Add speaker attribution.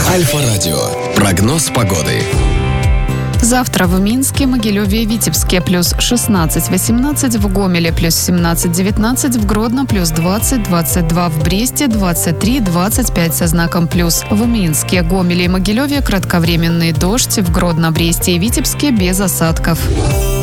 Speaker 1: Альфа-радио. Прогноз погоды.
Speaker 2: Завтра в Минске, Могилеве и Витебске плюс 16-18, в Гомеле плюс 17-19, в Гродно плюс 20-22, в Бресте 23-25 со знаком плюс. В Минске, Гомеле и Могилеве кратковременный дождь, в Гродно, Бресте и Витебске без осадков.